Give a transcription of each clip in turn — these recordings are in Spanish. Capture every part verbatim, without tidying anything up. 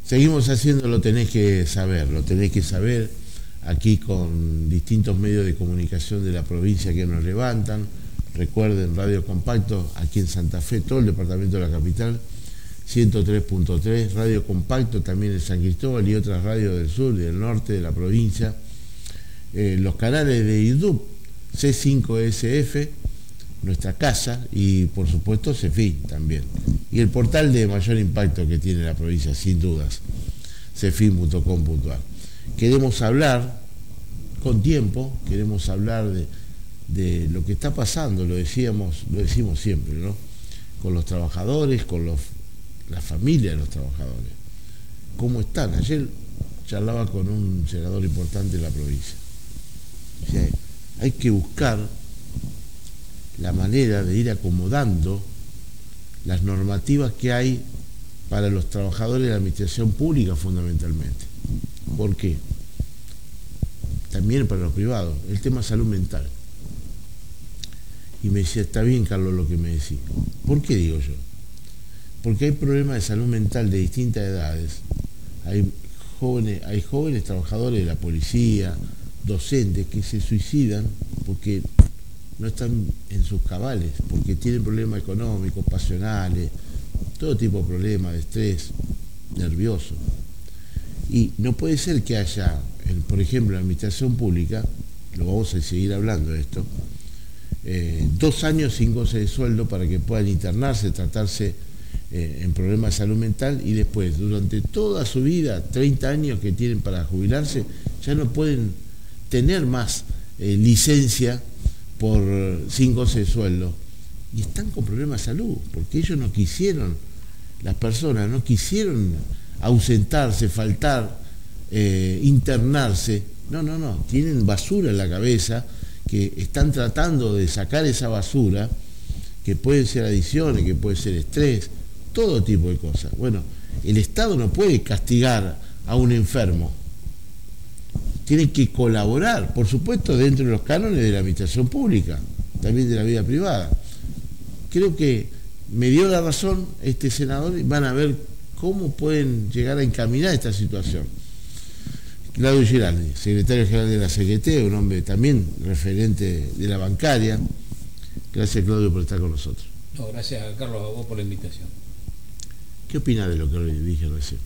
Seguimos haciendo Lo Tenés que Saber, Lo Tenés que Saber, aquí con distintos medios de comunicación de la provincia que nos levantan. Recuerden, Radio Compacto, aquí en Santa Fe, todo el departamento de la capital, ciento tres punto tres, Radio Compacto también en San Cristóbal y otras radios del sur y del norte de la provincia. Eh, los canales de YouTube, C cinco S F, nuestra casa, y por supuesto Cefin también. Y el portal de mayor impacto que tiene la provincia, sin dudas, cefin punto com punto a r. Queremos hablar con tiempo, queremos hablar de, de lo que está pasando, lo decíamos, lo decimos siempre, ¿no? Con los trabajadores, con los, la familia de los trabajadores. ¿Cómo están? Ayer charlaba con un senador importante de la provincia. O sea, hay que buscar la manera de ir acomodando las normativas que hay para los trabajadores de la administración pública fundamentalmente. ¿Por qué? También para los privados, el tema salud mental. Y me decía, está bien, Carlos, lo que me decís. ¿Por qué digo yo? Porque hay problemas de salud mental de distintas edades. Hay jóvenes, hay jóvenes trabajadores de la policía, docentes que se suicidan porque no están en sus cabales, porque tienen problemas económicos, pasionales, todo tipo de problemas de estrés, nervioso. Y no puede ser que haya, por ejemplo, en la administración pública, lo vamos a seguir hablando de esto, eh, dos años sin goce de sueldo para que puedan internarse, tratarse eh, en problemas de salud mental, y después, durante toda su vida, treinta años que tienen para jubilarse, ya no pueden tener más eh, licencia por sin goce de sueldo, y están con problemas de salud, porque ellos no quisieron, las personas no quisieron ausentarse, faltar, eh, internarse, no, no, no, tienen basura en la cabeza, que están tratando de sacar esa basura, que pueden ser adicciones, que puede ser estrés, todo tipo de cosas. Bueno, el Estado no puede castigar a un enfermo, tienen que colaborar, por supuesto, dentro de los cánones de la administración pública, también de la vida privada. Creo que me dio la razón este senador, y van a ver cómo pueden llegar a encaminar esta situación. Claudio Giraldi, secretario general de la C G T, un hombre también referente de la bancaria. Gracias, Claudio, por estar con nosotros. No, gracias, Carlos, a vos por la invitación. ¿Qué opina de lo que dije recién?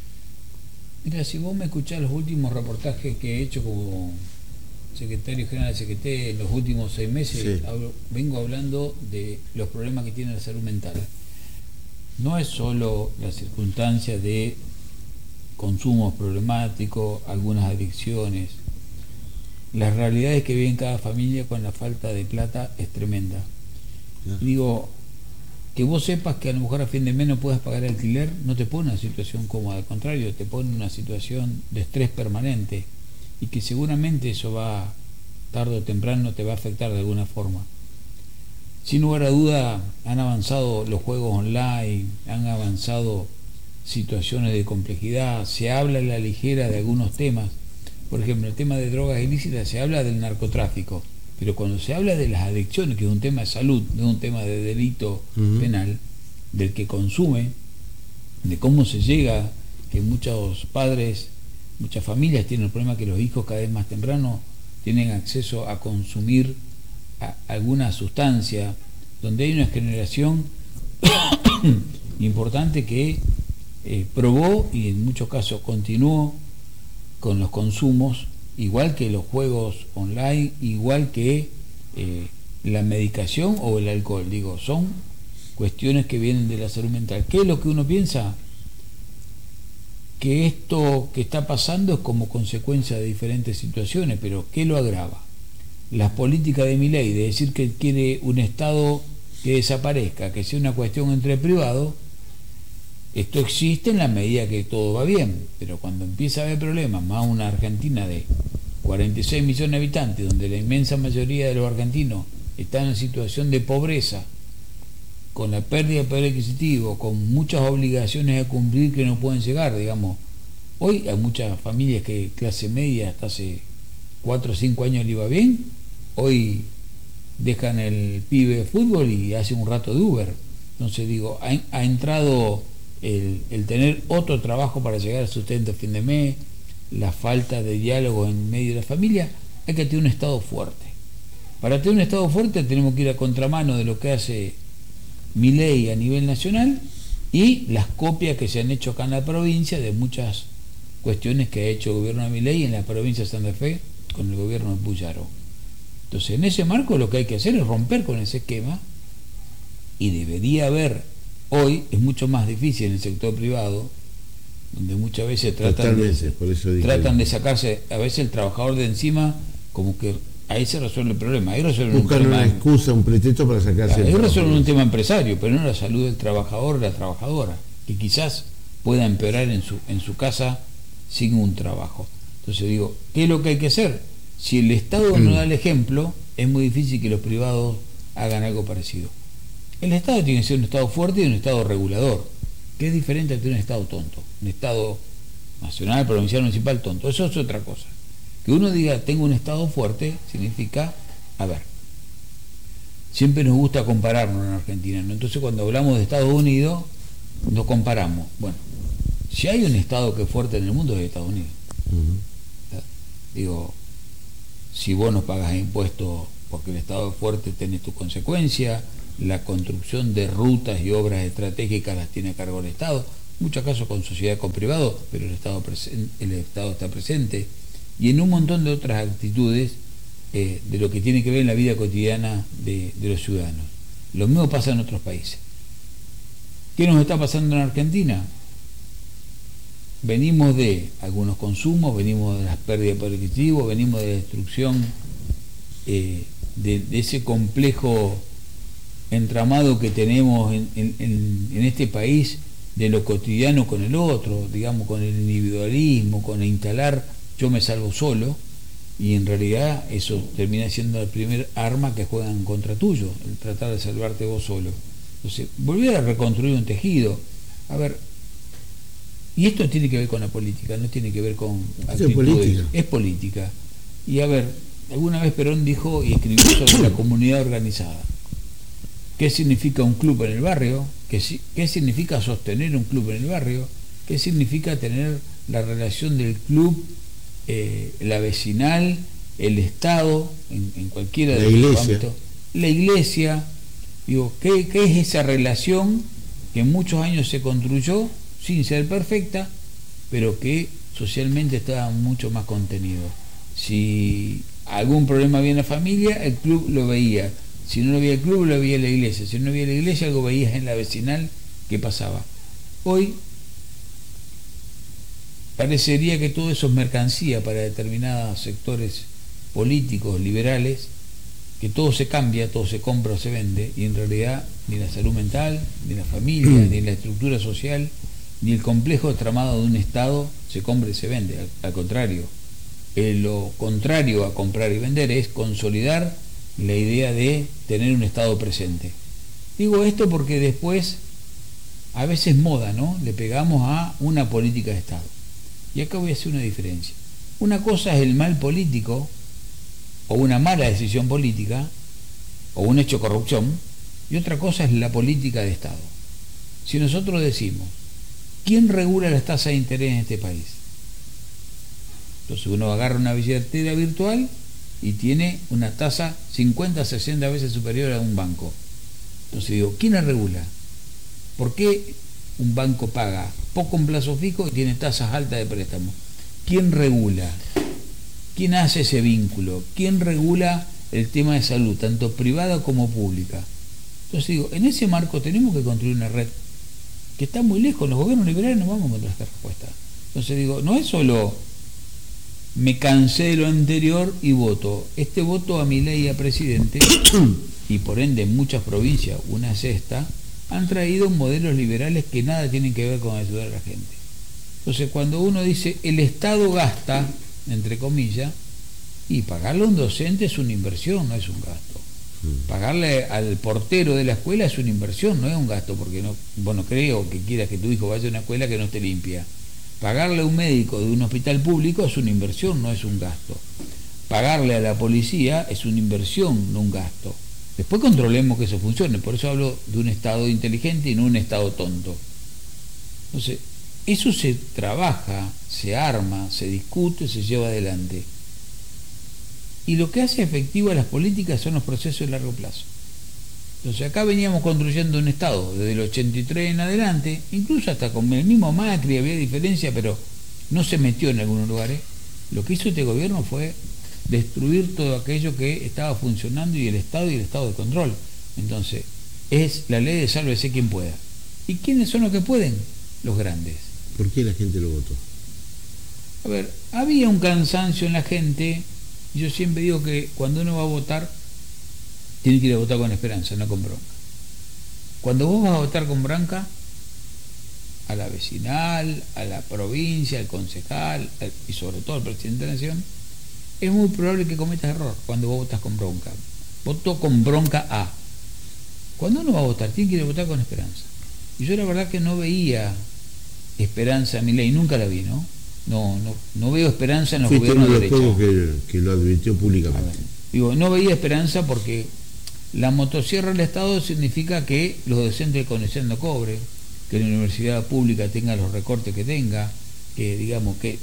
Mira, si vos me escuchás los últimos reportajes que he hecho como secretario general de C G T en los últimos seis meses, sí, hablo, vengo hablando de los problemas que tiene la salud mental. No es solo la circunstancia de consumos problemáticos, algunas adicciones. Las realidades que vive en cada familia con la falta de plata es tremenda. Yeah. Digo, que vos sepas que a lo mejor a fin de mes no puedas pagar el alquiler no te pone en una situación cómoda, al contrario, te pone en una situación de estrés permanente, y que seguramente eso va, tarde o temprano, te va a afectar de alguna forma. Sin lugar a duda, han avanzado los juegos online, han avanzado situaciones de complejidad, se habla a la ligera de algunos temas. Por ejemplo, el tema de drogas ilícitas, se habla del narcotráfico, pero cuando se habla de las adicciones, que es un tema de salud, no es un tema de delito uh-huh. penal, del que consume, de cómo se llega, que muchos padres, muchas familias tienen el problema que los hijos cada vez más temprano tienen acceso a consumir a alguna sustancia, donde hay una generación importante que eh, probó y en muchos casos continuó con los consumos, igual que los juegos online, igual que eh, la medicación o el alcohol. Digo, son cuestiones que vienen de la salud mental. ¿Qué es lo que uno piensa? Que esto que está pasando es como consecuencia de diferentes situaciones, pero ¿qué lo agrava? Las políticas de Milei, de decir que quiere un Estado que desaparezca, que sea una cuestión entre privados. Esto existe en la medida que todo va bien, pero cuando empieza a haber problemas, más una Argentina de cuarenta y seis millones de habitantes, donde la inmensa mayoría de los argentinos están en situación de pobreza, con la pérdida de poder adquisitivo, con muchas obligaciones a cumplir que no pueden llegar, digamos. Hoy hay muchas familias que clase media hasta hace cuatro o cinco años le iba bien, hoy dejan el pibe de fútbol y hacen un rato de Uber. Entonces digo, ha, ha entrado el, el tener otro trabajo para llegar al sustento a fin de mes, la falta de diálogo en medio de la familia, hay que tener un Estado fuerte. Para tener un Estado fuerte tenemos que ir a contramano de lo que hace Milei a nivel nacional y las copias que se han hecho acá en la provincia de muchas cuestiones que ha hecho el gobierno de Milei en la provincia de Santa Fe con el gobierno de Puyaro. Entonces, en ese marco lo que hay que hacer es romper con ese esquema, y debería haber, hoy es mucho más difícil en el sector privado, donde muchas veces tratan, de, por eso dije tratan de sacarse a veces el trabajador de encima, como que ahí se resuelve el problema. Ahí resuelven buscan un tema, una excusa, un pretexto para sacarse. Ahí resuelven un tema empresario, pero no la salud del trabajador o la trabajadora, que quizás pueda empeorar en su, en su casa sin un trabajo. Entonces digo, ¿qué es lo que hay que hacer? Si el Estado no da el ejemplo, es muy difícil que los privados hagan algo parecido. El Estado tiene que ser un Estado fuerte y un Estado regulador, que es diferente a tener un Estado tonto, un Estado nacional, provincial, municipal tonto. Eso es otra cosa. Que uno diga, tengo un Estado fuerte, significa, a ver, siempre nos gusta compararnos en Argentina, ¿no? Entonces cuando hablamos de Estados Unidos, nos comparamos. Bueno, si hay un Estado que es fuerte en el mundo, es Estados Unidos. Uh-huh. Digo, si vos no pagas impuestos porque el Estado es fuerte, tenés tu consecuencia, la construcción de rutas y obras estratégicas las tiene a cargo el Estado, en muchos casos con sociedad, con privado, pero el Estado, el Estado está presente, y en un montón de otras actitudes eh, de lo que tiene que ver en la vida cotidiana de, de los ciudadanos. Lo mismo pasa en otros países. ¿Qué nos está pasando en Argentina? Venimos de algunos consumos, venimos de las pérdidas de poder adquisitivo, venimos de la destrucción eh, de, de ese complejo entramado que tenemos en, en, en este país de lo cotidiano con el otro, digamos, con el individualismo, con el instalar yo me salvo solo, y en realidad eso termina siendo el primer arma que juegan contra tuyo, el tratar de salvarte vos solo. Entonces, volver a reconstruir un tejido. A ver, y esto tiene que ver con la política, no tiene que ver con actitudes, es política. Es política. Y a ver, alguna vez Perón dijo y escribió sobre la comunidad organizada. ¿Qué significa un club en el barrio? ¿Qué, qué significa sostener un club en el barrio? ¿Qué significa tener la relación del club, eh, la vecinal, el Estado, en, en cualquiera de los ámbitos? La iglesia. Digo, ¿qué, ¿qué es esa relación que en muchos años se construyó sin ser perfecta, pero que socialmente estaba mucho más contenido? Si algún problema había en la familia, el club lo veía. Si no lo veía el club, lo veía la iglesia. Si no lo veía la iglesia, algo veías en la vecinal que pasaba. Hoy parecería que todo eso es mercancía para determinados sectores políticos, liberales, que todo se cambia, todo se compra o se vende, y en realidad ni la salud mental, ni la familia, ni la estructura social, ni el complejo tramado de un Estado se compra y se vende. Al, al contrario, eh, lo contrario a comprar y vender es consolidar la idea de tener un Estado presente. Digo esto porque después a veces moda, ¿no? Le pegamos a una política de Estado. Y acá voy a hacer una diferencia. Una cosa es el mal político o una mala decisión política o un hecho de corrupción, y otra cosa es la política de Estado. Si nosotros decimos, ¿quién regula las tasas de interés en este país? Entonces uno agarra una billetera virtual y tiene una tasa cincuenta, sesenta veces superior a un banco. Entonces digo, ¿quién la regula? ¿Por qué un banco paga poco en plazo fijo y tiene tasas altas de préstamo? ¿Quién regula? ¿Quién hace ese vínculo? ¿Quién regula el tema de salud, tanto privada como pública? Entonces digo, en ese marco tenemos que construir una red que está muy lejos. Los gobiernos liberales no vamos a encontrar esta respuesta. Entonces digo, no es solo me cansé de lo anterior y voto. Este voto a Milei a presidente, y por ende en muchas provincias, una es esta, han traído modelos liberales que nada tienen que ver con ayudar a la gente. Entonces cuando uno dice el Estado gasta, entre comillas, y pagarle a un docente es una inversión, no es un gasto. Pagarle al portero de la escuela es una inversión, no es un gasto, porque no, vos no creo que quieras que tu hijo vaya a una escuela que no esté limpia. Pagarle a un médico de un hospital público es una inversión, no es un gasto. Pagarle a la policía es una inversión, no un gasto. Después controlemos que eso funcione, por eso hablo de un Estado inteligente y no un Estado tonto. Entonces, eso se trabaja, se arma, se discute, se lleva adelante. Y lo que hace efectivo a las políticas son los procesos de largo plazo. Entonces acá veníamos construyendo un Estado desde el ochenta y tres en adelante, incluso hasta con el mismo Macri había diferencia, pero no se metió en algunos lugares. Lo que hizo este gobierno fue destruir todo aquello que estaba funcionando y el Estado y el Estado de control. Entonces, es la ley de sálvese quien pueda. ¿Y quiénes son los que pueden? Los grandes. ¿Por qué la gente lo votó? A ver, había un cansancio en la gente. Yo siempre digo que cuando uno va a votar, tiene que ir a votar con esperanza, no con bronca. Cuando vos vas a votar con bronca, a la vecinal, a la provincia, al concejal al, y sobre todo al presidente de la nación, es muy probable que cometas error cuando vos votas con bronca. Voto con bronca A. Cuando uno va a votar, tiene que ir a votar con esperanza. Y yo la verdad que no veía esperanza en mi ley, nunca la vi, ¿no? No, no, no veo esperanza en los Fuiste gobiernos uno de de los derecha. pocos que, que lo advirtió públicamente. Ver, digo, no veía esperanza porque la motosierra del Estado significa que los docentes de conexión no cobren, que la universidad pública tenga los recortes que tenga, que digamos que...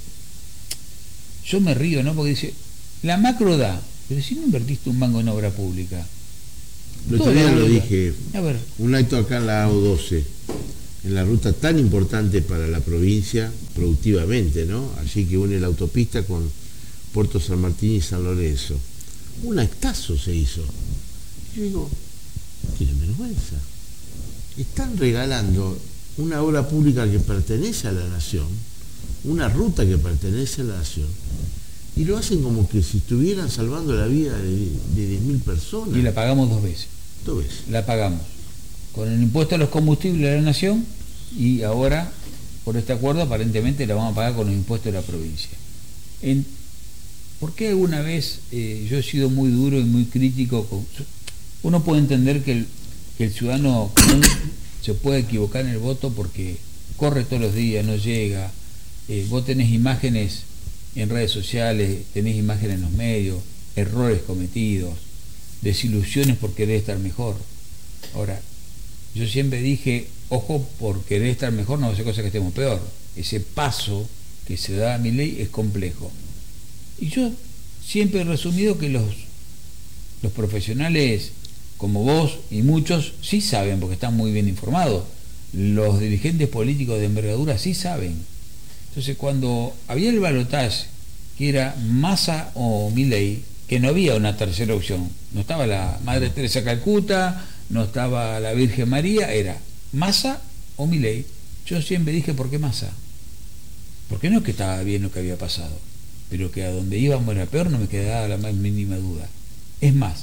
Yo me río, ¿no? Porque dice, la macro da, pero si no invertiste un mango en obra pública. El otro día lo dije, a ver. Un acto acá en la A O doce, en la ruta tan importante para la provincia, productivamente, ¿no? Allí que une la autopista con Puerto San Martín y San Lorenzo. Un actazo se hizo. Yo digo, tienen vergüenza. Están regalando una obra pública que pertenece a la nación, una ruta que pertenece a la nación, y lo hacen como que si estuvieran salvando la vida de, de diez mil personas. Y la pagamos dos veces. Dos veces. La pagamos. Con el impuesto a los combustibles de la nación y ahora, por este acuerdo, aparentemente la vamos a pagar con los impuestos de la provincia. En, ¿Por qué alguna vez eh, yo he sido muy duro y muy crítico? Con, uno puede entender que el, que el ciudadano común se puede equivocar en el voto porque corre todos los días, no llega. Eh, vos tenés imágenes en redes sociales, tenés imágenes en los medios, errores cometidos, desilusiones por querer estar mejor. Ahora, yo siempre dije, ojo, por querer estar mejor no va a ser cosa que estemos peor. Ese paso que se da a mi ley es complejo. Y yo siempre he resumido que los, los profesionales como vos y muchos sí saben, porque están muy bien informados. Los dirigentes políticos de envergadura sí saben. Entonces, cuando había el balotaje, que era Massa o Milei, que no había una tercera opción, no estaba la Madre Teresa Calcuta, no estaba la Virgen María, era Massa o Milei. Yo siempre dije, ¿por qué Massa? Porque no es que estaba bien lo que había pasado, pero que a donde íbamos era peor, no me quedaba la más mínima duda. Es más,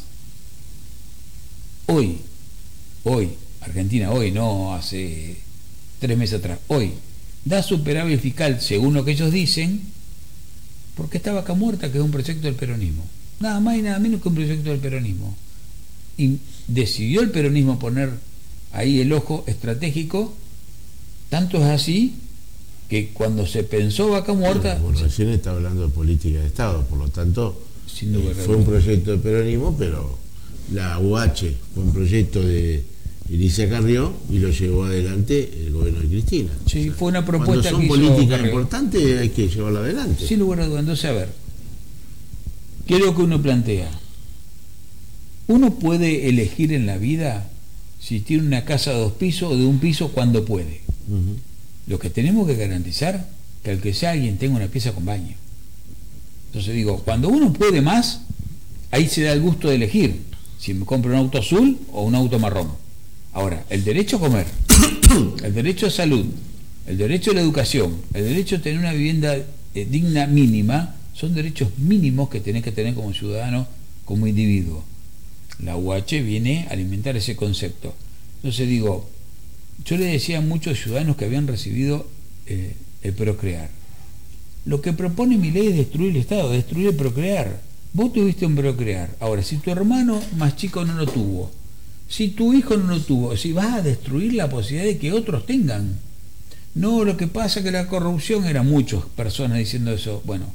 hoy, hoy, Argentina hoy, no hace tres meses atrás, hoy, da superávit fiscal, según lo que ellos dicen, porque está Vaca Muerta, que es un proyecto del peronismo. Nada más y nada menos que un proyecto del peronismo. Y decidió el peronismo poner ahí el ojo estratégico, tanto es así que cuando se pensó Vaca Muerta... Bueno, recién está hablando de política de Estado, por lo tanto, sin duda, eh, fue un proyecto del peronismo, pero la U H fue un proyecto de Alicia Carrió y lo llevó adelante el gobierno de Cristina. Sí, o sea, fue una propuesta cuando son que hizo políticas Carrió. importantes hay que llevarla adelante. Sin lugar a dudas. Entonces, a ver, ¿qué es lo que uno plantea? Uno puede elegir en la vida si tiene una casa de dos pisos o de un piso cuando puede. Uh-huh. Lo que tenemos que garantizar que al que sea alguien tenga una pieza con baño. Entonces digo, cuando uno puede más, ahí se da el gusto de elegir si me compro un auto azul o un auto marrón. Ahora, el derecho a comer, el derecho a salud, el derecho a la educación, el derecho a tener una vivienda eh, digna mínima, son derechos mínimos que tenés que tener como ciudadano, como individuo. La U H viene a alimentar ese concepto. Entonces digo, yo le decía a muchos ciudadanos que habían recibido eh, el procrear. Lo que propone mi ley es destruir el Estado, destruir el procrear. Vos tuviste un procrear. Ahora, si tu hermano más chico no lo tuvo, si tu hijo no lo tuvo, si vas a destruir la posibilidad de que otros tengan. No, lo que pasa es que la corrupción, eran muchas personas diciendo eso. Bueno,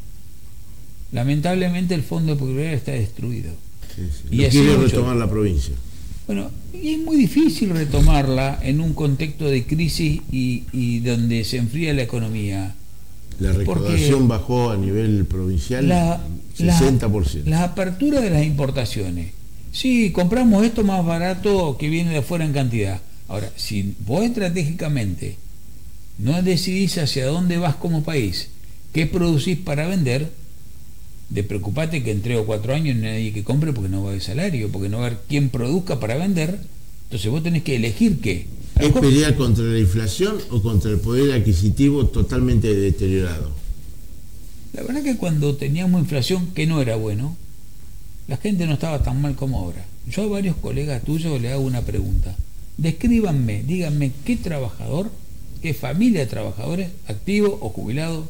lamentablemente el fondo de procrear está destruido. Sí, sí. Y no quiere mucho. retomar la provincia. Bueno, y es muy difícil retomarla en un contexto de crisis y, y donde se enfría la economía. La recaudación bajó a nivel provincial la, sesenta por ciento. Las aperturas de las importaciones. Sí, compramos esto más barato que viene de afuera en cantidad. Ahora, si vos estratégicamente no decidís hacia dónde vas como país, qué producís para vender, de preocupate que en tres o cuatro años no hay nadie que compre porque no va a haber salario, porque no va a haber quien produzca para vender. Entonces vos tenés que elegir qué. ¿Es pelear contra la inflación o contra el poder adquisitivo totalmente deteriorado? La verdad que cuando teníamos inflación, que no era bueno, la gente no estaba tan mal como ahora. Yo a varios colegas tuyos le hago una pregunta. Descríbanme, díganme qué trabajador, qué familia de trabajadores, activo o jubilado,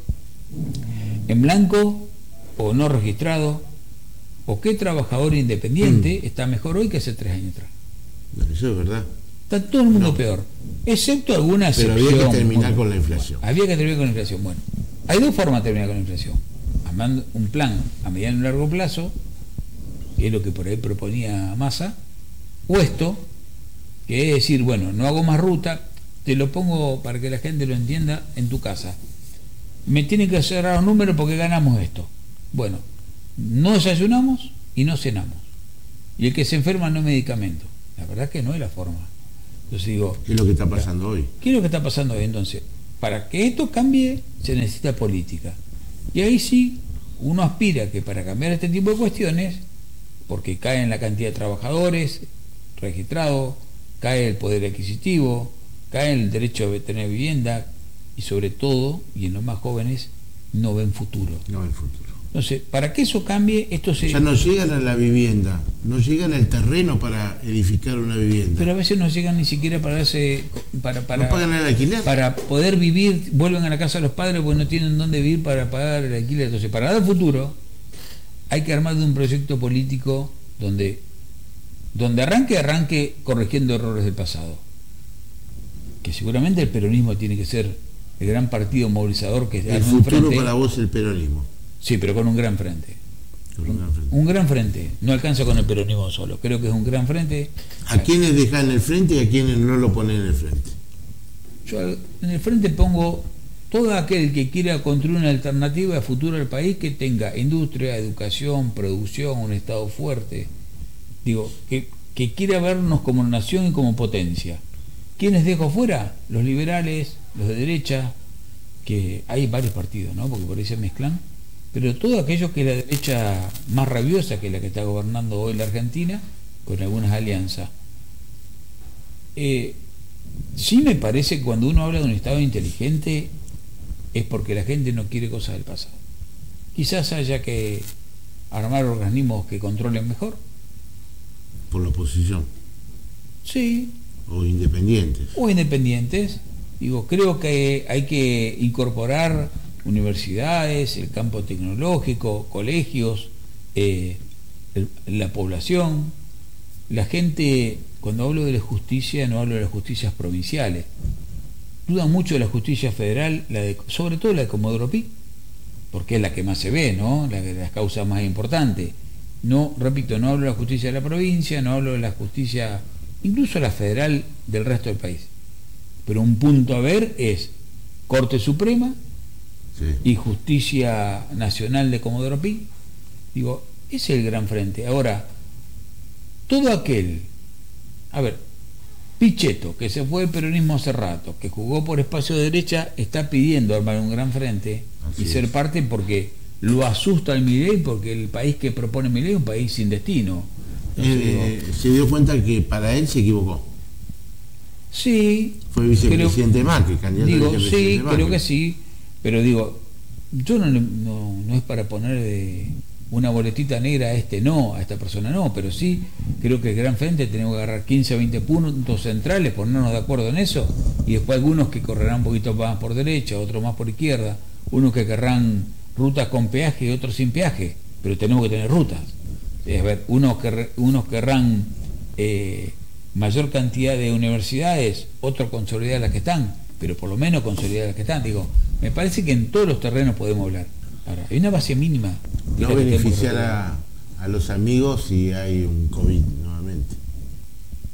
en blanco o no registrado, o qué trabajador independiente mm. está mejor hoy que hace tres años atrás. Eso es verdad. Está todo el mundo no. peor, excepto alguna excepción. Pero había que terminar con la inflación. Había que terminar con la inflación. Bueno, hay dos formas de terminar con la inflación. Armando un plan a mediano y largo plazo, que es lo que por ahí proponía Massa, o esto, que es decir, bueno, no hago más ruta, te lo pongo para que la gente lo entienda en tu casa. Me tienen que cerrar los números porque ganamos esto. Bueno, no desayunamos y no cenamos. Y el que se enferma no es medicamento. La verdad que no es la forma. Entonces digo, ¿qué es lo que está pasando hoy? ¿Qué es lo que está pasando hoy? Entonces, para que esto cambie se necesita política. Y ahí sí, uno aspira que para cambiar este tipo de cuestiones, porque cae en la cantidad de trabajadores registrados, cae el poder adquisitivo, cae el derecho a tener vivienda y sobre todo, y en los más jóvenes, no ven futuro. No ven futuro. Entonces, para que eso cambie, esto se... Ya no llegan a la vivienda, no llegan al terreno para edificar una vivienda. Pero a veces no llegan ni siquiera para darse, para, para, no pagan el alquiler. Para poder vivir, vuelven a la casa de los padres porque no tienen dónde vivir para pagar el alquiler. Entonces, para dar futuro, hay que armar de un proyecto político donde, donde arranque, arranque corrigiendo errores del pasado. Que seguramente el peronismo tiene que ser el gran partido movilizador que el futuro frente, para vos el peronismo. Sí, pero con un gran frente. Con un, gran frente. un gran frente. No alcanza con el peronismo solo. Creo que es un gran frente. ¿A quiénes dejan en el frente y a quiénes no lo ponen en el frente? Yo en el frente pongo todo aquel que quiera construir una alternativa de futuro al país que tenga industria, educación, producción, un Estado fuerte. Digo, que, que quiera vernos como nación y como potencia. ¿Quiénes dejo fuera? Los liberales, los de derecha, que hay varios partidos, ¿no? Porque por ahí se mezclan. Pero todo aquello que es la derecha más rabiosa, que es la que está gobernando hoy la Argentina, con algunas alianzas. Eh, sí me parece que cuando uno habla de un Estado inteligente es porque la gente no quiere cosas del pasado. Quizás haya que armar organismos que controlen mejor. Por la oposición. Sí. O independientes. O independientes. Digo, creo que hay que incorporar universidades, el campo tecnológico, colegios, eh, el, la población, la gente. Cuando hablo de la justicia no hablo de las justicias provinciales, dudan mucho de la justicia federal, la de, sobre todo la de Comodoro Pi, porque es la que más se ve, ¿no? La de las causas más importantes. No, repito, no hablo de la justicia de la provincia, no hablo de la justicia, incluso la federal del resto del país. Pero un punto a ver es Corte Suprema, sí, y Justicia Nacional de Comodoro Pi. Digo, ese es el gran frente. Ahora, todo aquel, a ver, Pichetto, que se fue del peronismo hace rato, que jugó por espacio de derecha, está pidiendo armar un gran frente. Así y ser es. Parte porque lo asusta al Milei, porque el país que propone Milei es un país sin destino. Entonces, eh, digo, se dio cuenta que para él se equivocó. Sí. Fue vicepresidente de Macri, candidato digo, a vicepresidente sí, de Macri. Creo que sí, pero digo, yo no, no, no es para poner de una boletita negra a este no, a esta persona no, pero sí creo que el gran frente tenemos que agarrar quince o veinte puntos centrales, ponernos de acuerdo en eso, y después algunos que correrán un poquito más por derecha, otros más por izquierda, unos que querrán rutas con peaje y otros sin peaje, pero tenemos que tener rutas. Es ver, unos, que, unos querrán eh, mayor cantidad de universidades, otros consolidar las que están, pero por lo menos consolidar las que están. Digo, me parece que en todos los terrenos podemos hablar. Ahora, hay una base mínima. No beneficiar a, a los amigos si hay un COVID nuevamente.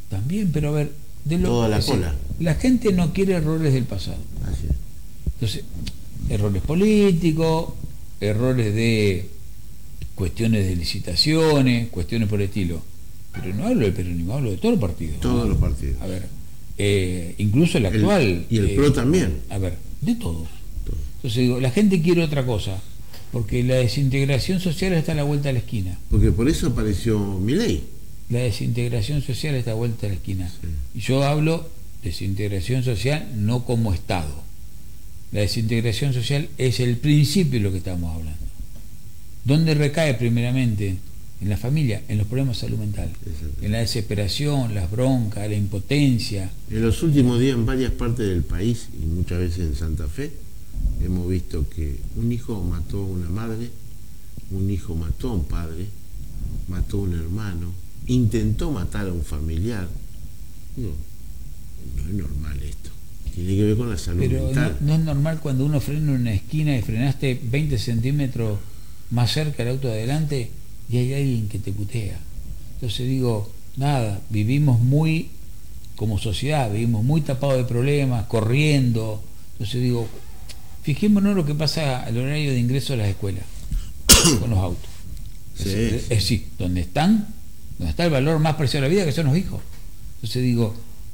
También, pero a ver, de lo Toda la decir, cola. la gente no quiere errores del pasado. Así es. Entonces, errores políticos, errores de cuestiones de licitaciones, cuestiones por el estilo. Pero no hablo del peronismo, hablo de todos los partidos. Todos ¿no? los partidos. A ver, eh, incluso el actual. El, y el eh, PRO también. A ver, de todos. Todo. Entonces digo, la gente quiere otra cosa, porque la desintegración social está a la vuelta de la esquina. Porque por eso apareció Milei. La desintegración social está a la vuelta de la esquina. Sí. Y yo hablo de desintegración social no como Estado. La desintegración social es el principio de lo que estamos hablando. ¿Dónde recae primeramente? En la familia, en los problemas de salud mental, en la desesperación, las broncas, la impotencia. En los últimos días en varias partes del país, y muchas veces en Santa Fe, hemos visto que un hijo mató a una madre, un hijo mató a un padre, mató a un hermano, intentó matar a un familiar. No, no es normal esto. Tiene que ver con la salud Pero mental. no, no es normal cuando uno frena en una esquina y frenaste veinte centímetros más cerca del auto de adelante y hay alguien que te putea. Entonces digo, nada, vivimos muy, como sociedad, vivimos muy tapados de problemas, corriendo. Entonces digo, fijémonos lo que pasa al horario de ingreso a las escuelas, con los autos. Sí, es, sí. es decir, donde están, donde está el valor más preciado de la vida, que son los hijos. Entonces digo,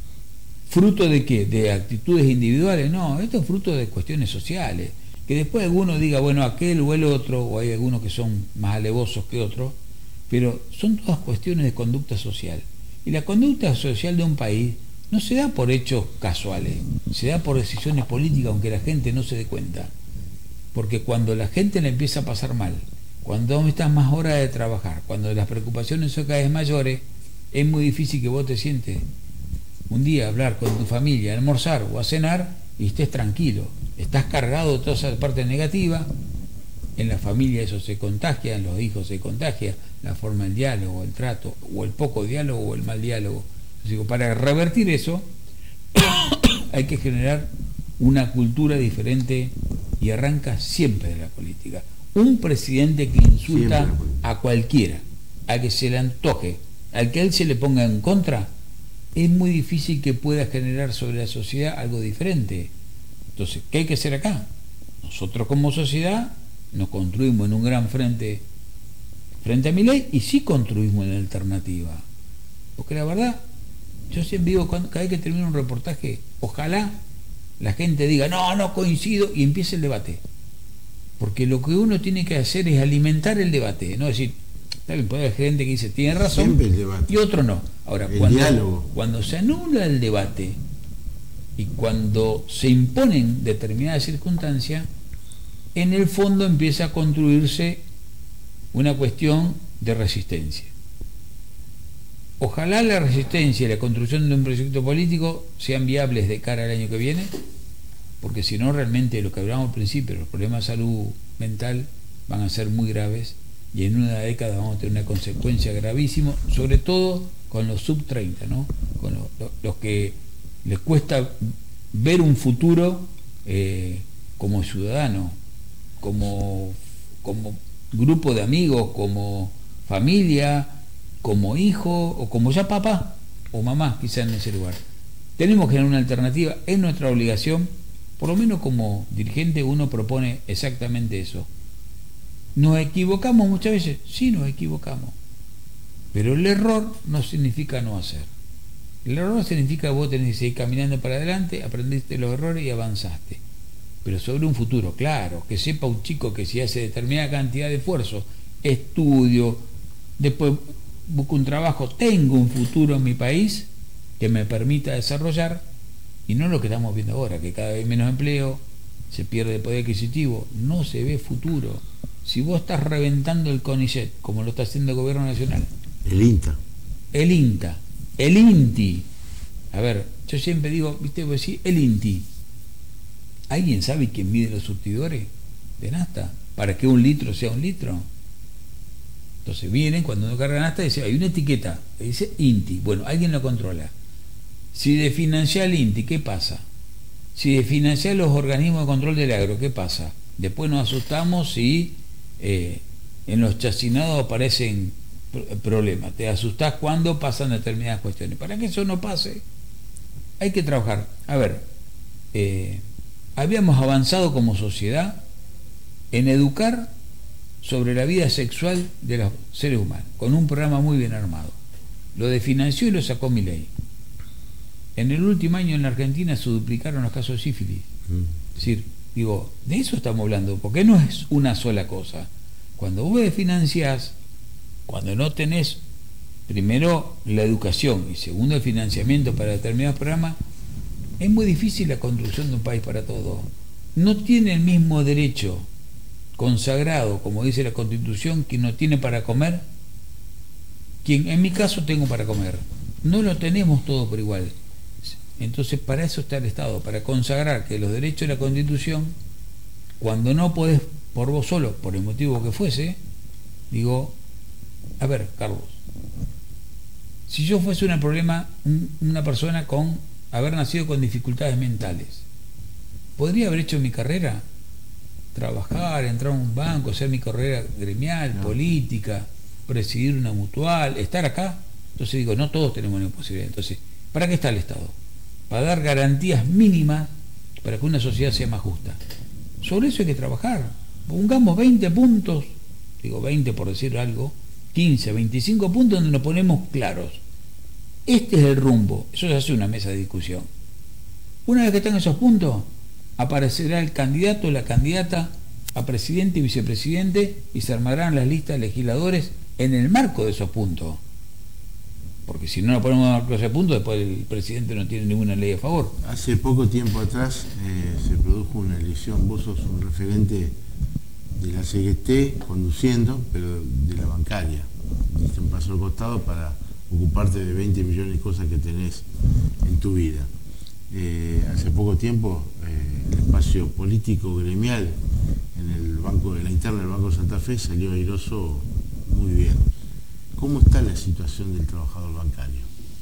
¿fruto de qué? ¿De actitudes individuales? No, esto es fruto de cuestiones sociales. Que después alguno diga, bueno, aquel o el otro, o hay algunos que son más alevosos que otros, pero son todas cuestiones de conducta social. Y la conducta social de un país no se da por hechos casuales, se da por decisiones políticas, aunque la gente no se dé cuenta. Porque cuando la gente le empieza a pasar mal, cuando estás más horas de trabajar, cuando las preocupaciones son cada vez mayores, es muy difícil que vos te sientes un día a hablar con tu familia, a almorzar o a cenar y estés tranquilo. Estás cargado de toda esa parte negativa. En la familia eso se contagia, en los hijos se contagia, la forma del diálogo, el trato, o el poco diálogo o el mal diálogo. Entonces, para revertir eso hay que generar una cultura diferente y arranca siempre de la política. Un presidente que insulta a cualquiera, a que se le antoje, al que a él se le ponga en contra, es muy difícil que pueda generar sobre la sociedad algo diferente. Entonces, ¿qué hay que hacer acá? Nosotros como sociedad nos construimos en un gran frente frente a Milei y sí construimos en alternativa. Porque la verdad, yo siempre digo, cuando, cada vez que termino un reportaje, ojalá la gente diga, no, no coincido, y empiece el debate. Porque lo que uno tiene que hacer es alimentar el debate, no decir, está bien, puede haber gente que dice, tiene razón, Siempre el debate. Y otro no. Ahora, El cuando, diálogo. cuando se anula el debate y cuando se imponen determinadas circunstancias, en el fondo empieza a construirse una cuestión de resistencia. Ojalá la resistencia y la construcción de un proyecto político sean viables de cara al año que viene, porque si no, realmente lo que hablamos al principio, los problemas de salud mental van a ser muy graves y en una década vamos a tener una consecuencia gravísima, sobre todo con los sub treinta, ¿no? Con los, los, los que les cuesta ver un futuro eh, como ciudadano, como, como grupo de amigos, como familia, como hijo, o como ya papá o mamá, quizá en ese lugar. Tenemos que tener una alternativa, es nuestra obligación, por lo menos como dirigente uno propone exactamente eso. ¿Nos equivocamos muchas veces? Sí, nos equivocamos. Pero el error no significa no hacer. El error significa que vos tenés que seguir caminando para adelante, aprendiste los errores y avanzaste. Pero sobre un futuro, claro, que sepa un chico que si hace determinada cantidad de esfuerzo, estudio, después busco un trabajo, tengo un futuro en mi país que me permita desarrollar, y no lo que estamos viendo ahora, que cada vez menos empleo, se pierde el poder adquisitivo, no se ve futuro. Si vos estás reventando el CONICET, como lo está haciendo el gobierno nacional, el INTA, el INTA, el INTI, a ver, yo siempre digo, viste, vos decís, el INTI, ¿alguien sabe quién mide los surtidores de nafta? Para que un litro sea un litro. Entonces vienen, cuando uno carga nafta, dice, hay una etiqueta, que dice INTI, bueno, alguien lo controla. Si desfinancia el INTI, ¿qué pasa? Si desfinancia los organismos de control del agro, ¿qué pasa? Después nos asustamos si eh, en los chacinados aparecen problema, te asustás cuando pasan determinadas cuestiones. Para que eso no pase, hay que trabajar. A ver, eh, habíamos avanzado como sociedad en educar sobre la vida sexual de los seres humanos, con un programa muy bien armado. Lo desfinanció y lo sacó Milei. En el último año en la Argentina se duplicaron los casos de sífilis. Mm. Es decir, digo, de eso estamos hablando, porque no es una sola cosa. Cuando vos desfinanciás, cuando no tenés primero la educación y segundo el financiamiento para determinados programas, es muy difícil la construcción de un país para todos. No tiene el mismo derecho consagrado, como dice la Constitución, quien no tiene para comer, quien en mi caso tengo para comer. No lo tenemos todo por igual. Entonces para eso está el Estado, para consagrar que los derechos de la Constitución, cuando no podés por vos solo, por el motivo que fuese, digo, a ver, Carlos, si yo fuese una problema, una persona con haber nacido con dificultades mentales, ¿podría haber hecho mi carrera? Trabajar, entrar a un banco, hacer mi carrera gremial, no. política, presidir una mutual, estar acá. Entonces digo, no todos tenemos la posibilidad. Entonces, ¿para qué está el Estado? Para dar garantías mínimas para que una sociedad sea más justa. Sobre eso hay que trabajar. Pongamos veinte puntos, digo veinte por decir algo, quince, veinticinco puntos donde nos ponemos claros. Este es el rumbo. Eso se hace una mesa de discusión. Una vez que están esos puntos, aparecerá el candidato o la candidata a presidente y vicepresidente y se armarán las listas de legisladores en el marco de esos puntos. Porque si no nos ponemos a marco de esos puntos, después el presidente no tiene ninguna ley a favor. Hace poco tiempo atrás eh, se produjo una elección, vos sos un referente de la C G T conduciendo, pero de la bancaria. Diste un paso al costado para ocuparte de veinte millones de cosas que tenés en tu vida. Eh, hace poco tiempo eh, el espacio político gremial en el banco de la interna del Banco de Santa Fe salió airoso muy bien. ¿Cómo está la situación del trabajador bancario?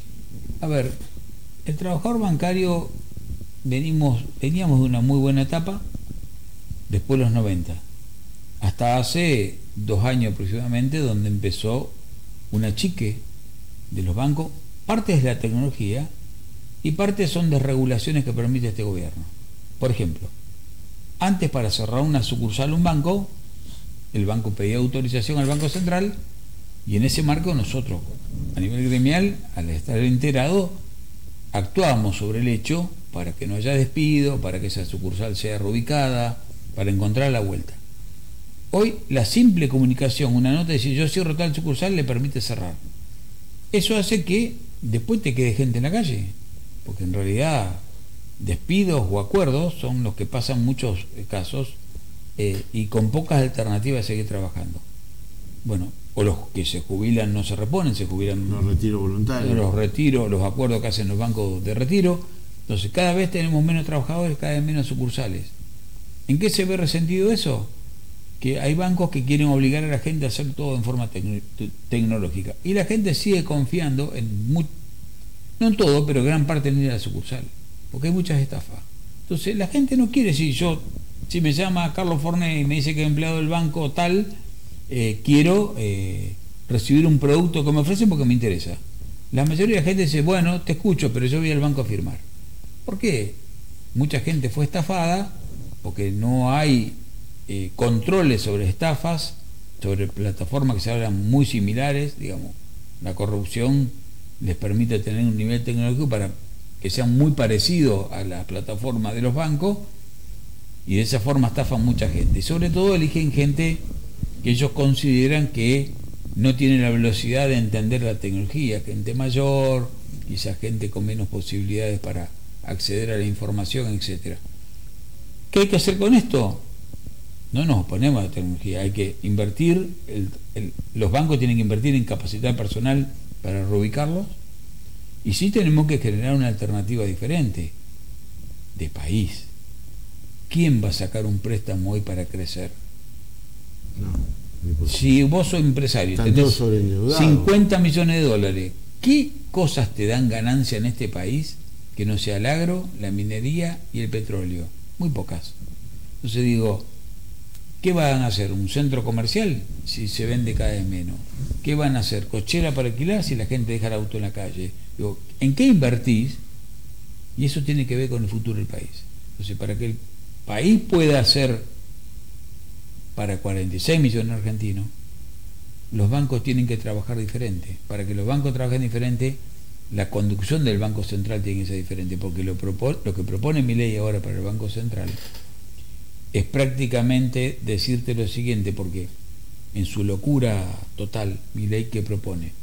A ver, el trabajador bancario venimos, veníamos de una muy buena etapa después de los noventa, hasta hace dos años aproximadamente, donde empezó un achique de los bancos. Parte es la tecnología y parte son desregulaciones que permite este gobierno. Por ejemplo, antes para cerrar una sucursal un banco, el banco pedía autorización al Banco Central y en ese marco nosotros, a nivel gremial, al estar enterado, actuábamos sobre el hecho para que no haya despido, para que esa sucursal sea reubicada, para encontrar la vuelta. Hoy la simple comunicación, una nota de decir yo cierro tal sucursal, le permite cerrar. Eso hace que después te quede gente en la calle, porque en realidad despidos o acuerdos son los que pasan muchos casos eh, y con pocas alternativas de seguir trabajando. Bueno, o los que se jubilan no se reponen, se jubilan los retiros voluntarios, los retiros, los acuerdos que hacen los bancos de retiro. Entonces cada vez tenemos menos trabajadores, cada vez menos sucursales. ¿En qué se ve resentido eso? Que hay bancos que quieren obligar a la gente a hacer todo en forma tecno tecnológica y la gente sigue confiando en muy, no en todo, pero gran parte en ir a la sucursal, porque hay muchas estafas. Entonces la gente no quiere decir yo, si me llama Carlos Forné y me dice que es empleado del banco tal, eh, quiero eh, recibir un producto que me ofrecen porque me interesa. La mayoría de la gente dice, bueno, te escucho, pero yo voy al banco a firmar. ¿Por qué? Mucha gente fue estafada porque no hay eh, controles sobre estafas, sobre plataformas que se hablan muy similares, digamos, la corrupción les permite tener un nivel tecnológico para que sean muy parecidos a las plataformas de los bancos y de esa forma estafan mucha gente. Y sobre todo eligen gente que ellos consideran que no tiene la velocidad de entender la tecnología, gente mayor, quizás gente con menos posibilidades para acceder a la información, etcétera. ¿Qué hay que hacer con esto? No nos oponemos a la tecnología, hay que invertir, el, el, los bancos tienen que invertir en capacidad personal para reubicarlos y sí tenemos que generar una alternativa diferente de país. ¿Quién va a sacar un préstamo hoy para crecer? No, si vos sos empresario, tenés cincuenta millones de dólares, ¿qué cosas te dan ganancia en este país que no sea el agro, la minería y el petróleo? Muy pocas. Entonces digo, ¿Qué van a hacer? ¿Un centro comercial si se vende cada vez menos? ¿Qué van a hacer? ¿Cochera para alquilar si la gente deja el auto en la calle? Digo, ¿en qué invertís? Y eso tiene que ver con el futuro del país. Entonces, para que el país pueda hacer para cuarenta y seis millones de argentinos, los bancos tienen que trabajar diferente. Para que los bancos trabajen diferente, la conducción del Banco Central tiene que ser diferente, porque lo, propone, lo que propone Milei ahora para el Banco Central es prácticamente decirte lo siguiente, porque en su locura total, Milei, ¿qué propone?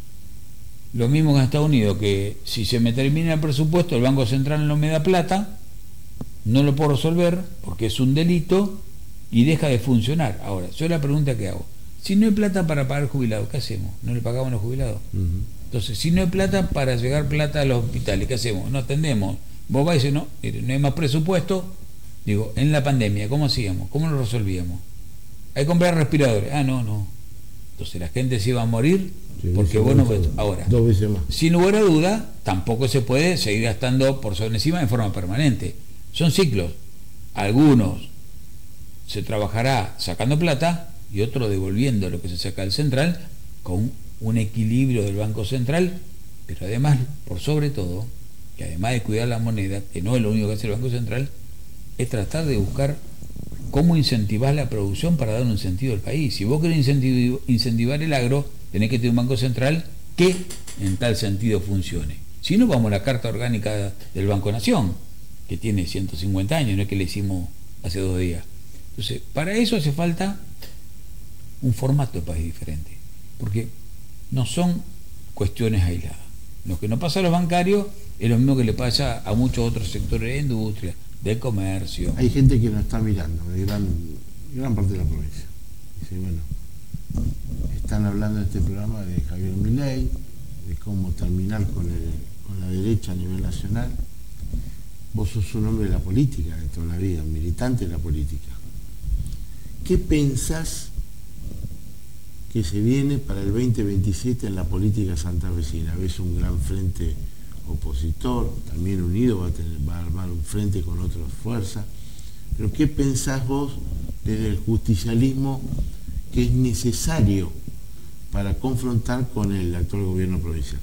Lo mismo que en Estados Unidos, que si se me termina el presupuesto, el Banco Central no me da plata, no lo puedo resolver porque es un delito y deja de funcionar. Ahora, yo la pregunta que hago, si no hay plata para pagar jubilados, ¿qué hacemos? ¿No le pagamos a los jubilados? Uh-huh. Entonces, si no hay plata para llegar plata a los hospitales, ¿qué hacemos? No atendemos. Vos vais y decís, no, mire, no hay más presupuesto. Digo, en la pandemia, ¿cómo hacíamos? ¿Cómo lo resolvíamos? Hay que comprar respiradores. Ah, no, no. Entonces la gente se iba a morir sí, porque vos no... Ahora, dos veces más. Sin lugar a duda, tampoco se puede seguir gastando por sobre encima en forma permanente. Son ciclos. Algunos se trabajará sacando plata y otro devolviendo lo que se saca del central con un equilibrio del Banco Central, pero además, por sobre todo, que además de cuidar la moneda, que no es lo único que hace el Banco Central, es tratar de buscar cómo incentivar la producción para dar un sentido al país. Si vos querés incentivar, incentivar el agro, tenés que tener un Banco Central que en tal sentido funcione. Si no, vamos a la Carta Orgánica del Banco Nación, que tiene ciento cincuenta años, no es que le hicimos hace dos días. Entonces, para eso hace falta un formato de país diferente, porque no son cuestiones aisladas. Lo que nos pasa a los bancarios es lo mismo que le pasa a muchos otros sectores de industria, del comercio. Hay gente que nos está mirando, de gran, gran parte de la provincia. Dice, bueno, están hablando en este programa de Javier Milei, de cómo terminar con, el, con la derecha a nivel nacional. Vos sos un hombre de la política de toda la vida, un militante de la política. ¿Qué pensás que se viene para el veinte veintisiete en la política santafesina? ¿Ves un gran frente opositor, también unido, va a, tener, va a armar un frente con otras fuerzas? Pero ¿qué pensás vos desde el justicialismo que es necesario para confrontar con el actual gobierno provincial?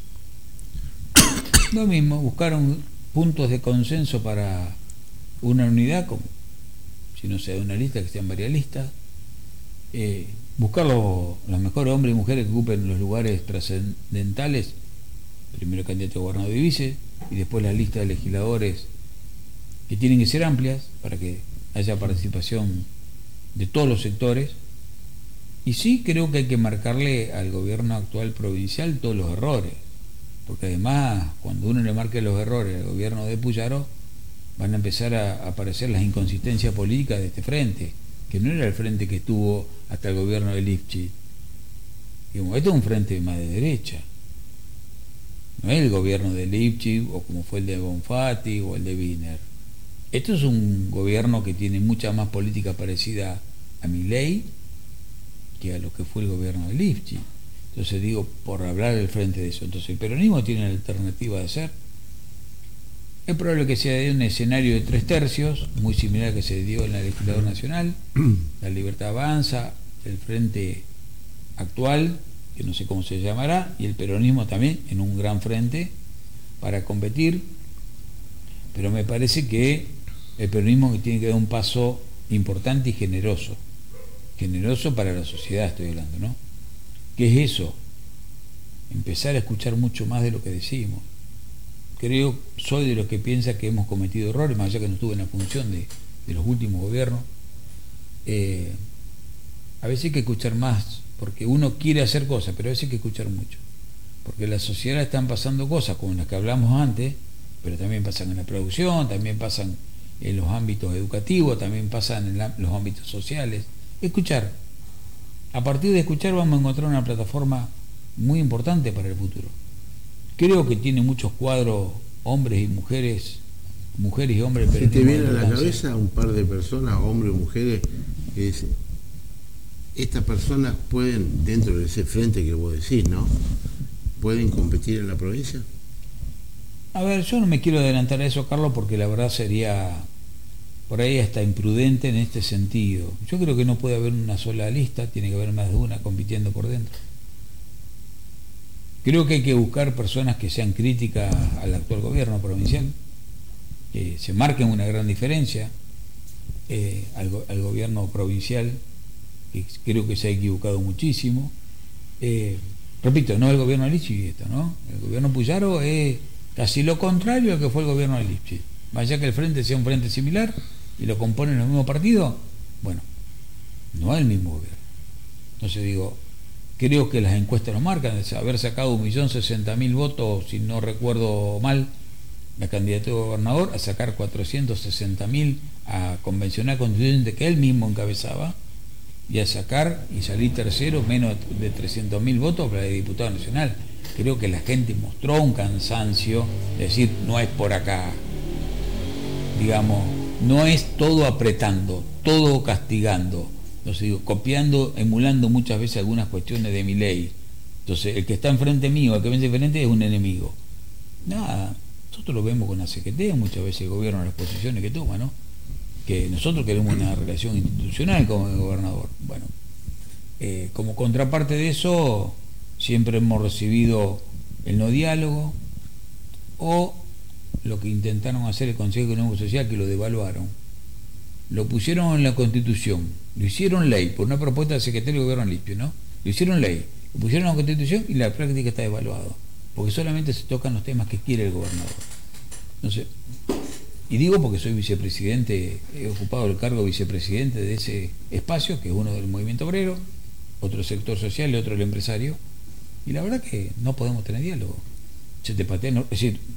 Lo mismo, buscaron puntos de consenso para una unidad, como si no sea una lista, que sean varias listas, eh, buscar los, los mejores hombres y mujeres que ocupen los lugares trascendentales, primero candidato a gobernador de vice, y después la lista de legisladores, que tienen que ser amplias para que haya participación de todos los sectores. Y sí creo que hay que marcarle al gobierno actual provincial todos los errores, porque además cuando uno le marque los errores al gobierno de Puyaro, van a empezar a aparecer las inconsistencias políticas de este frente, que no era el frente que estuvo hasta el gobierno de Lifchitz. Digamos, esto es un frente más de derecha, no es el gobierno de Lifchitz o como fue el de Bonfatti o el de Wiener. Esto es un gobierno que tiene mucha más política parecida a Milei que a lo que fue el gobierno de Lifchitz. Entonces digo, por hablar del frente de eso, entonces el peronismo tiene la alternativa de hacer. Es probable que sea un escenario de tres tercios, muy similar al que se dio en la legislatura nacional. La Libertad Avanza, el frente actual, que no sé cómo se llamará, y el peronismo también en un gran frente para competir. Pero me parece que el peronismo tiene que dar un paso importante y generoso. Generoso para la sociedad, estoy hablando, ¿no? ¿Qué es eso? Empezar a escuchar mucho más de lo que decimos. Creo, soy de los que piensa que hemos cometido errores, más allá que no estuve en la función de, de los últimos gobiernos. Eh, a veces hay que escuchar más, porque uno quiere hacer cosas, pero a veces hay que escuchar mucho. Porque en la sociedad están pasando cosas como las que hablamos antes, pero también pasan en la producción, también pasan en los ámbitos educativos, también pasan en la, los ámbitos sociales. Escuchar. A partir de escuchar vamos a encontrar una plataforma muy importante para el futuro. Creo que tiene muchos cuadros, hombres y mujeres, mujeres y hombres. ¿Se te viene a la cabeza un par de personas, hombres y mujeres, que dicen, estas personas pueden, dentro de ese frente que vos decís, ¿no? ¿Pueden competir en la provincia? A ver, yo no me quiero adelantar a eso, Carlos, porque la verdad sería por ahí hasta imprudente en este sentido. Yo creo que no puede haber una sola lista, tiene que haber más de una compitiendo por dentro. Creo que hay que buscar personas que sean críticas al actual gobierno provincial, que se marquen una gran diferencia eh, al, al gobierno provincial, que creo que se ha equivocado muchísimo. Eh, repito, no el gobierno de Lichi esto, ¿no? El gobierno Puyaro es casi lo contrario al que fue el gobierno de Lichi. Más allá que el frente sea un frente similar y lo componen los mismos partidos, bueno, no es el mismo gobierno. Entonces digo, creo que las encuestas lo marcan, haber sacado un millón sesenta mil votos, si no recuerdo mal, la candidatura de gobernador, a sacar cuatrocientos sesenta mil a convencional constituyente que él mismo encabezaba, y a sacar y salir tercero menos de trescientos mil votos para el diputado nacional. Creo que la gente mostró un cansancio de decir, no es por acá, digamos, no es todo apretando, todo castigando. Entonces digo, copiando, emulando muchas veces algunas cuestiones de mi ley. Entonces, el que está enfrente mío, el que vence enfrente es un enemigo. Nada, nosotros lo vemos con la C G T, muchas veces el gobierno, las posiciones que toma, ¿no? Que nosotros queremos una relación institucional con el gobernador. Bueno, eh, como contraparte de eso, siempre hemos recibido el no diálogo o lo que intentaron hacer el Consejo Económico y Social, que lo devaluaron. Lo pusieron en la Constitución, lo hicieron ley, por una propuesta del secretario de Gobierno Limpio, ¿no? Lo hicieron ley, lo pusieron en la Constitución y la práctica está devaluado, porque solamente se tocan los temas que quiere el gobernador. Entonces, y digo porque soy vicepresidente, he ocupado el cargo de vicepresidente de ese espacio, que es uno del movimiento obrero, otro sector social y otro el empresario, y la verdad que no podemos tener diálogo. Se te patea, no, es decir,